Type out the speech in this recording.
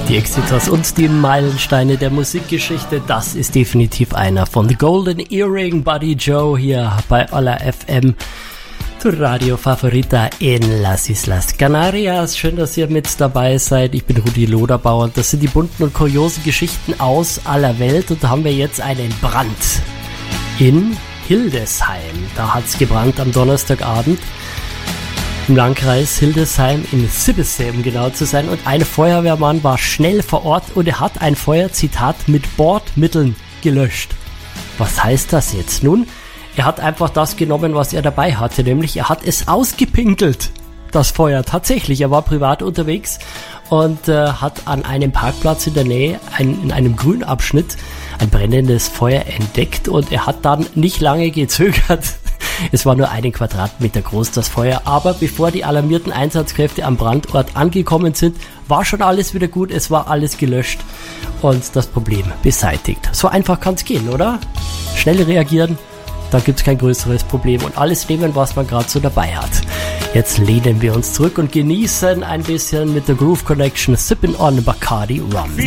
Die Exitos und die Meilensteine der Musikgeschichte, das ist definitiv einer von The Golden Earring, Buddy Joe hier bei Olla FM, tu Radio Favorita in Las Islas Canarias. Schön, dass ihr mit dabei seid. Ich bin Rudi Loderbauer und das sind die bunten und kuriosen Geschichten aus aller Welt. Und da haben wir jetzt einen Brand in Hildesheim. Da hat es gebrannt am Donnerstagabend. Im Landkreis Hildesheim in Sibbesee, um genau zu sein. Und ein Feuerwehrmann war schnell vor Ort und er hat ein Feuer, Zitat, mit Bordmitteln gelöscht. Was heißt das jetzt? Nun, er hat einfach das genommen, was er dabei hatte, nämlich er hat es ausgepinkelt, das Feuer. Tatsächlich, er war privat unterwegs und hat an einem Parkplatz in der Nähe, in einem Grünabschnitt, ein brennendes Feuer entdeckt und er hat dann nicht lange gezögert. Es war nur 1 Quadratmeter groß, das Feuer, aber bevor die alarmierten Einsatzkräfte am Brandort angekommen sind, war schon alles wieder gut, es war alles gelöscht und das Problem beseitigt. So einfach kann es gehen, oder? Schnell reagieren, dann gibt es kein größeres Problem und alles nehmen, was man gerade so dabei hat. Jetzt lehnen wir uns zurück und genießen ein bisschen mit der Groove Connection Sippin' on Bacardi Rum.